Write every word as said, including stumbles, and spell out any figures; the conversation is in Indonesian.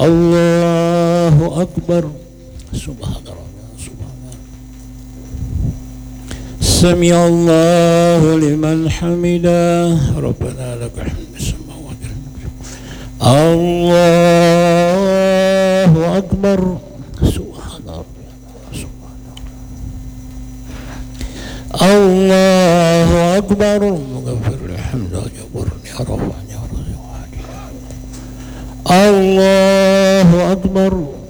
Allahu Akbar. Subhanallah, subhanallah. Sami Allahu liman hamidah. Rabbana lakal hamdu samawati wal ardi. Allahu Akbar. Subhanallah, subhanallah. Allahu Akbar. Mughfirul hamda jaburni arafani arafani. Allahu Akbar.